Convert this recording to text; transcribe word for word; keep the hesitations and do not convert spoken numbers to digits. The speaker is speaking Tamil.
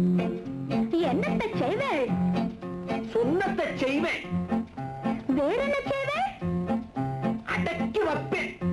என்னத்தை செய்வேள்? சொன்னத்தை செய்வேன். வேற என்ன செய்வேள்? அடக்கி வைப்பேன்.